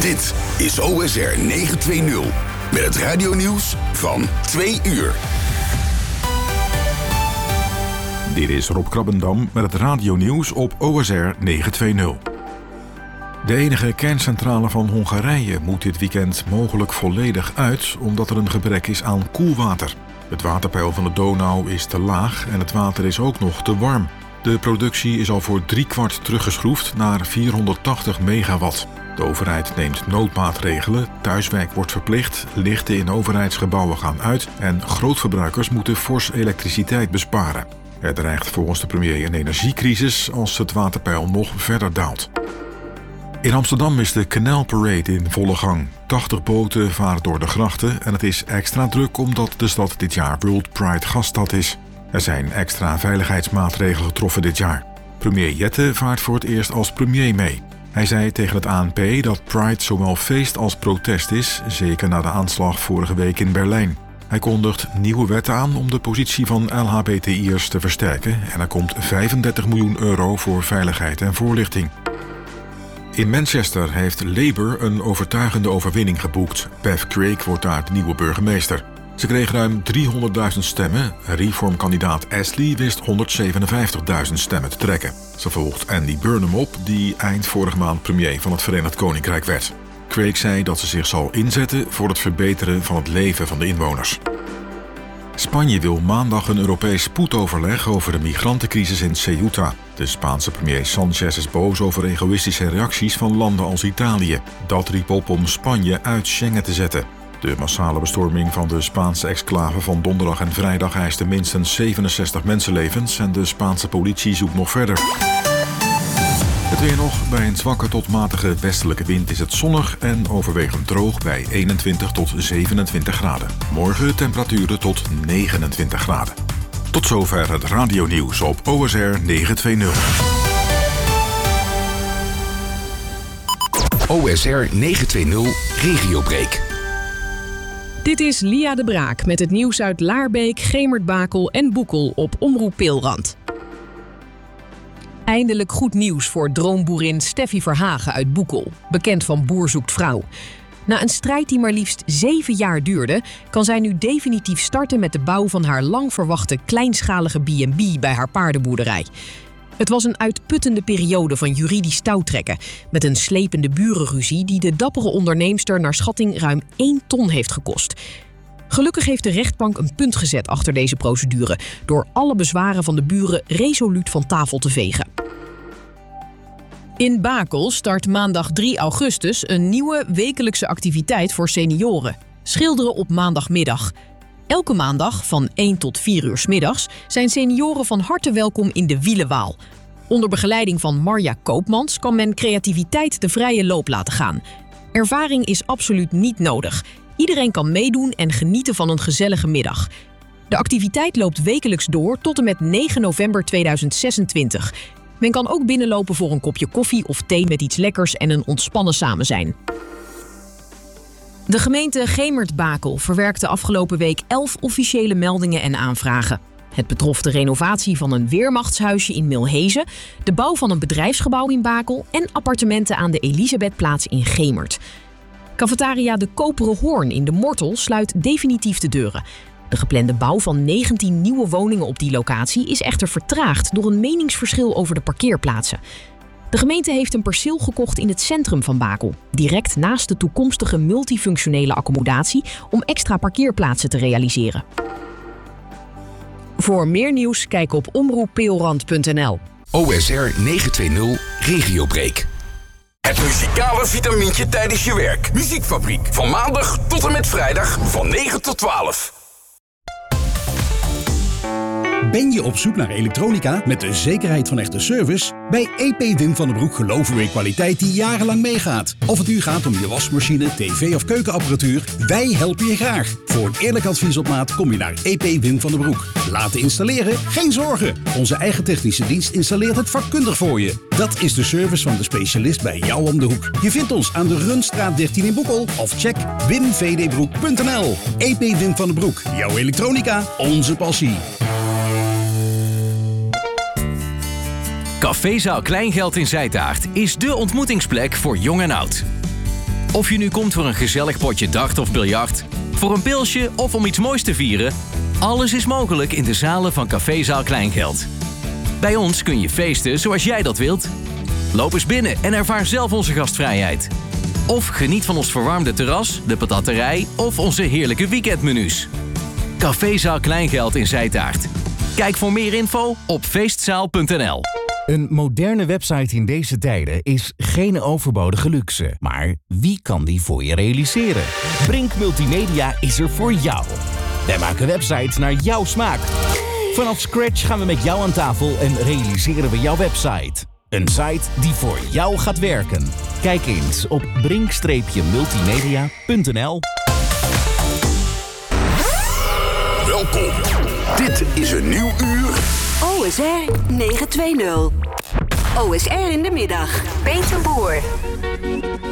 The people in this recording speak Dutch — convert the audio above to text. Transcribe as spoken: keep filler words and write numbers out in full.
Dit is O S R negenhonderdtwintig met het radionieuws van twee uur. Dit is Rob Krabbendam met het radionieuws op O S R negenhonderdtwintig. De enige kerncentrale van Hongarije moet dit weekend mogelijk volledig uit, omdat er een gebrek is aan koelwater. Het waterpeil van de Donau is te laag en het water is ook nog te warm. De productie is al voor driekwart teruggeschroefd naar vierhonderdtachtig megawatt. De overheid neemt noodmaatregelen, thuiswerk wordt verplicht, lichten in overheidsgebouwen gaan uit en grootverbruikers moeten fors elektriciteit besparen. Er dreigt volgens de premier een energiecrisis als het waterpeil nog verder daalt. In Amsterdam is de Canal Parade in volle gang. tachtig boten varen door de grachten en het is extra druk omdat de stad dit jaar World Pride gaststad is. Er zijn extra veiligheidsmaatregelen getroffen dit jaar. Premier Jette vaart voor het eerst als premier mee. Hij zei tegen het A N P dat Pride zowel feest als protest is, zeker na de aanslag vorige week in Berlijn. Hij kondigt nieuwe wetten aan om de positie van L H B T I'ers te versterken en er komt vijfendertig miljoen euro voor veiligheid en voorlichting. In Manchester heeft Labour een overtuigende overwinning geboekt. Bev Craig wordt daar de nieuwe burgemeester. Ze kreeg ruim driehonderdduizend stemmen. Reformkandidaat Ashley wist honderdzevenenvijftigduizend stemmen te trekken. Ze volgt Andy Burnham op, die eind vorige maand premier van het Verenigd Koninkrijk werd. Craig zei dat ze zich zal inzetten voor het verbeteren van het leven van de inwoners. Spanje wil maandag een Europees spoedoverleg over de migrantencrisis in Ceuta. De Spaanse premier Sanchez is boos over egoïstische reacties van landen als Italië. Dat riep op om Spanje uit Schengen te zetten. De massale bestorming van de Spaanse exclave van donderdag en vrijdag eiste minstens zevenenzestig mensenlevens en de Spaanse politie zoekt nog verder. Het weer nog. Bij een zwakke tot matige westelijke wind is het zonnig en overwegend droog bij eenentwintig tot zevenentwintig graden. Morgen temperaturen tot negenentwintig graden. Tot zover het radionieuws op O S R negenhonderdtwintig. O S R negenhonderdtwintig Regiobreak. Dit is Lia de Braak met het nieuws uit Laarbeek, Gemert-Bakel en Boekel op Omroep Peelrand. Eindelijk goed nieuws voor droomboerin Steffi Verhagen uit Boekel, bekend van Boer zoekt vrouw. Na een strijd die maar liefst zeven jaar duurde, kan zij nu definitief starten met de bouw van haar lang verwachte kleinschalige B en B bij haar paardenboerderij. Het was een uitputtende periode van juridisch touwtrekken, met een slepende burenruzie die de dappere onderneemster naar schatting ruim één ton heeft gekost. Gelukkig heeft de rechtbank een punt gezet achter deze procedure, door alle bezwaren van de buren resoluut van tafel te vegen. In Bakel start maandag drie augustus een nieuwe wekelijkse activiteit voor senioren. Schilderen op maandagmiddag. Elke maandag van één tot vier uur 's middags zijn senioren van harte welkom in de Wielenwaal. Onder begeleiding van Marja Koopmans kan men creativiteit de vrije loop laten gaan. Ervaring is absoluut niet nodig. Iedereen kan meedoen en genieten van een gezellige middag. De activiteit loopt wekelijks door tot en met negen november tweeduizend zesentwintig. Men kan ook binnenlopen voor een kopje koffie of thee met iets lekkers en een ontspannen samenzijn. De gemeente Gemert-Bakel verwerkte afgelopen week elf officiële meldingen en aanvragen. Het betrof de renovatie van een weermachtshuisje in Milhezen, de bouw van een bedrijfsgebouw in Bakel en appartementen aan de Elisabethplaats in Gemert. Cafetaria De Koperen Hoorn in de Mortel sluit definitief de deuren. De geplande bouw van negentien nieuwe woningen op die locatie is echter vertraagd door een meningsverschil over de parkeerplaatsen. De gemeente heeft een perceel gekocht in het centrum van Bakel, direct naast de toekomstige multifunctionele accommodatie om extra parkeerplaatsen te realiseren. Voor meer nieuws kijk op omroep peelrand punt n l. O S R negenhonderdtwintig Regiobreak. Het muzikale vitamintje tijdens je werk. Muziekfabriek. Van maandag tot en met vrijdag van negen tot twaalf. Ben je op zoek naar elektronica met de zekerheid van echte service? Bij E P Wim van den Broek geloven we in kwaliteit die jarenlang meegaat. Of het nu gaat om je wasmachine, tv of keukenapparatuur, wij helpen je graag. Voor een eerlijk advies op maat kom je naar E P Wim van den Broek. Laten installeren? Geen zorgen. Onze eigen technische dienst installeert het vakkundig voor je. Dat is de service van de specialist bij jou om de hoek. Je vindt ons aan de Runstraat dertien in Boekel of check wim v d broek punt n l. E P Wim van den Broek. Jouw elektronica, onze passie. Cafézaal Kleingeld in Zijtaart is dé ontmoetingsplek voor jong en oud. Of je nu komt voor een gezellig potje dart of biljart, voor een pilsje of om iets moois te vieren, alles is mogelijk in de zalen van Cafézaal Kleingeld. Bij ons kun je feesten zoals jij dat wilt. Loop eens binnen en ervaar zelf onze gastvrijheid. Of geniet van ons verwarmde terras, de patatterij of onze heerlijke weekendmenu's. Cafézaal Kleingeld in Zijtaart. Kijk voor meer info op feestzaal punt n l. Een moderne website in deze tijden is geen overbodige luxe. Maar wie kan die voor je realiseren? Brink Multimedia is er voor jou. Wij maken websites naar jouw smaak. Vanaf scratch gaan we met jou aan tafel en realiseren we jouw website. Een site die voor jou gaat werken. Kijk eens op brink multimedia punt n l. Welkom. Dit is een nieuw uur. O S R negen twintig. O S R in de middag. Peter Boer.